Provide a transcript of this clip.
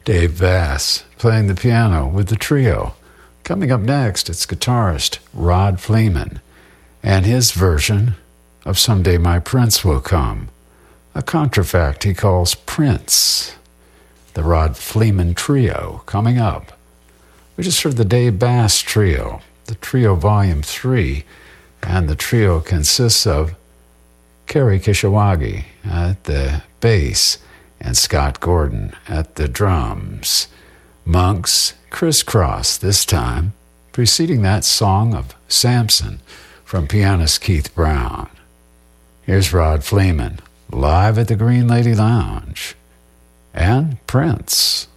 Dave Bass playing the piano with the trio. Coming up next, it's guitarist Rod Fleeman and his version of Someday My Prince Will Come, a contrafact he calls Prince. The Rod Fleeman Trio coming up. We just heard the Dave Bass Trio, the Trio Volume 3, and the trio consists of Kerry Kishawagi at the bass and Scott Gordon at the drums. Monks crisscross this time, preceding that song of Samson from pianist Keith Brown. Here's Rod Fleeman, live at the Green Lady Lounge, and Prince.